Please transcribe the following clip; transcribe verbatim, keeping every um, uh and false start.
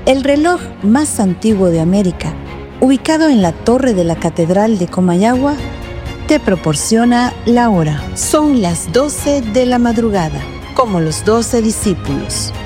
El reloj más antiguo de América, ubicado en la torre de la Catedral de Comayagua, te proporciona la hora. Son las doce de la madrugada, como los doce discípulos.